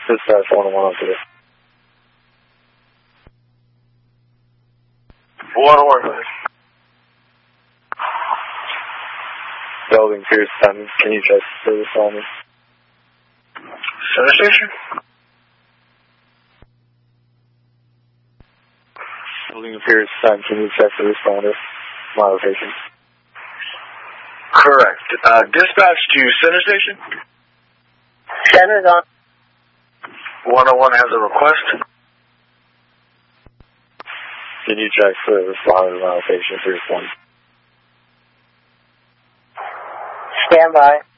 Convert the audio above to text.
Dispatch 101 2. 101. Building Pierce 10, can you check service on me? Center station? Building Pierce 10, can you check the responder? My location. Correct. Dispatch to center station? Center's on. 101 has a request. Can you check the responder? My location, Pierce 1. Stand by.